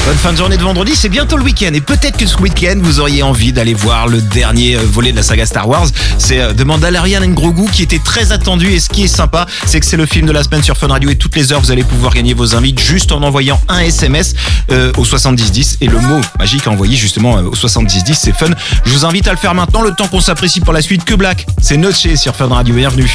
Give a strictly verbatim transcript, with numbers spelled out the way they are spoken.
Bonne fin de journée de vendredi, c'est bientôt le week-end et peut-être que ce week-end vous auriez envie d'aller voir le dernier volet de la saga Star Wars. C'est The Mandalorian and Grogu qui était très attendu, et ce qui est sympa, c'est que c'est le film de la semaine sur Fun Radio et toutes les heures vous allez pouvoir gagner vos invites juste en envoyant un S M S euh, au soixante-dix dix, et le mot magique à envoyer justement euh, au soixante-dix dix, c'est fun. Je vous invite à le faire maintenant, le temps qu'on s'apprécie pour la suite. Que Black, c'est Noche sur Fun Radio, bienvenue.